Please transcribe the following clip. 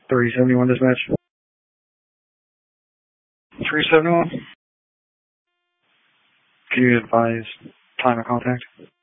371 dispatch. 371. Can you advise time of contact?